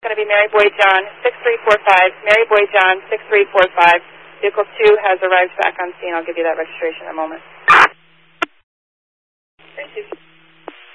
going to be Mary Boy John 6345. Mary Boy John 6345. Vehicle 2 has arrived back on scene. I'll give you that registration in a moment.